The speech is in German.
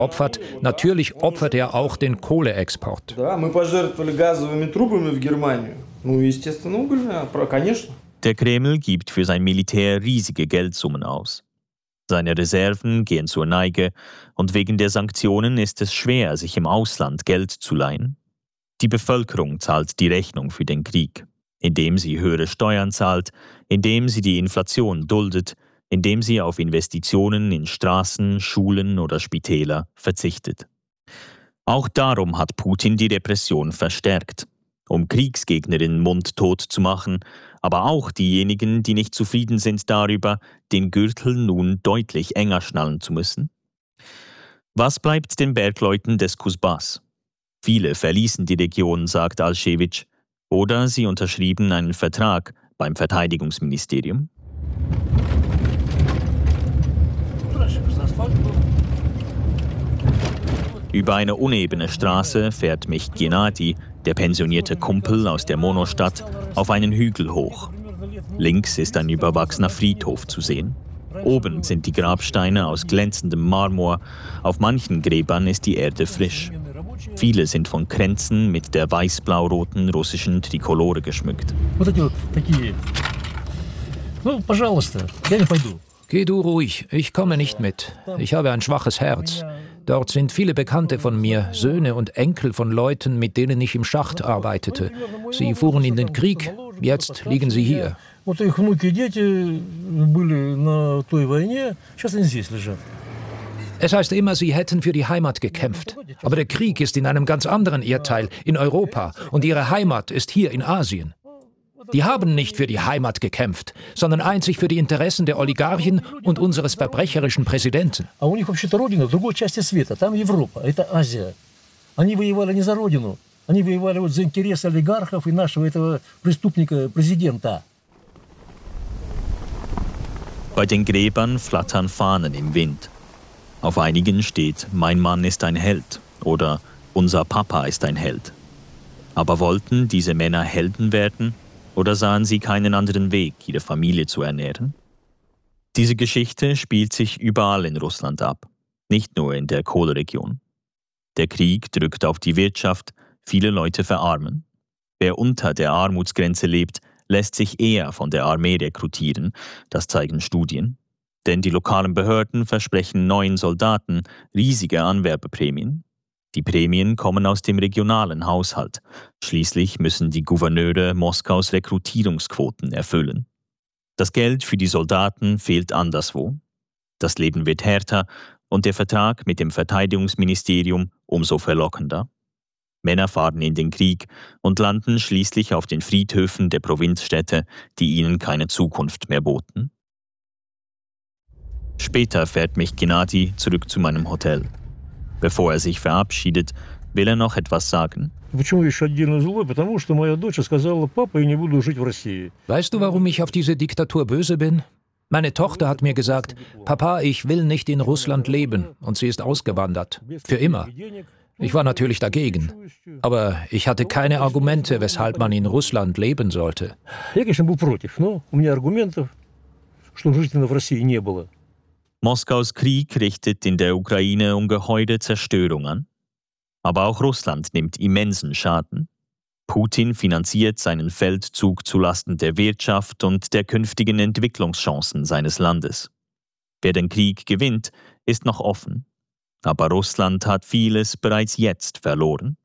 opfert, natürlich opfert er auch den Kohleexport. Der Kreml gibt für sein Militär riesige Geldsummen aus. Seine Reserven gehen zur Neige und wegen der Sanktionen ist es schwer, sich im Ausland Geld zu leihen. Die Bevölkerung zahlt die Rechnung für den Krieg, indem sie höhere Steuern zahlt, indem sie die Inflation duldet, indem sie auf Investitionen in Straßen, Schulen oder Spitäler verzichtet. Auch darum hat Putin die Repression verstärkt, um Kriegsgegnerinnen mundtot zu machen, aber auch diejenigen, die nicht zufrieden sind darüber, den Gürtel nun deutlich enger schnallen zu müssen. Was bleibt den Bergleuten des Kusbass? Viele verließen die Region, sagt Alschewitsch, oder sie unterschrieben einen Vertrag beim Verteidigungsministerium. Über eine unebene Straße fährt mich Gennadi, der pensionierte Kumpel aus der Monostadt, auf einen Hügel hoch. Links ist ein überwachsener Friedhof zu sehen. Oben sind die Grabsteine aus glänzendem Marmor, auf manchen Gräbern ist die Erde frisch. Viele sind von Kränzen mit der weiß-blau-roten russischen Trikolore geschmückt. Geh du ruhig, ich komme nicht mit. Ich habe ein schwaches Herz. Dort sind viele Bekannte von mir, Söhne und Enkel von Leuten, mit denen ich im Schacht arbeitete. Sie fuhren in den Krieg, jetzt liegen sie hier. Es heißt immer, sie hätten für die Heimat gekämpft. Aber der Krieg ist in einem ganz anderen Erdteil, in Europa, und ihre Heimat ist hier in Asien. Die haben nicht für die Heimat gekämpft, sondern einzig für die Interessen der Oligarchen und unseres verbrecherischen Präsidenten. Bei den Gräbern flattern Fahnen im Wind. Auf einigen steht: Mein Mann ist ein Held oder Unser Papa ist ein Held. Aber wollten diese Männer Helden werden? Oder sahen sie keinen anderen Weg, ihre Familie zu ernähren? Diese Geschichte spielt sich überall in Russland ab, nicht nur in der Kohleregion. Der Krieg drückt auf die Wirtschaft, viele Leute verarmen. Wer unter der Armutsgrenze lebt, lässt sich eher von der Armee rekrutieren, das zeigen Studien. Denn die lokalen Behörden versprechen neuen Soldaten riesige Anwerbeprämien. Die Prämien kommen aus dem regionalen Haushalt. Schließlich müssen die Gouverneure Moskaus Rekrutierungsquoten erfüllen. Das Geld für die Soldaten fehlt anderswo. Das Leben wird härter und der Vertrag mit dem Verteidigungsministerium umso verlockender. Männer fahren in den Krieg und landen schließlich auf den Friedhöfen der Provinzstädte, die ihnen keine Zukunft mehr boten. Später fährt mich Gennadi zurück zu meinem Hotel. Bevor er sich verabschiedet, will er noch etwas sagen. Weißt du, warum ich auf diese Diktatur böse bin? Meine Tochter hat mir gesagt, Papa, ich will nicht in Russland leben, und sie ist ausgewandert. Für immer. Ich war natürlich dagegen. Aber ich hatte keine Argumente, weshalb man in Russland leben sollte. Moskaus Krieg richtet in der Ukraine ungeheure Zerstörung an. Aber auch Russland nimmt immensen Schaden. Putin finanziert seinen Feldzug zulasten der Wirtschaft und der künftigen Entwicklungschancen seines Landes. Wer den Krieg gewinnt, ist noch offen. Aber Russland hat vieles bereits jetzt verloren.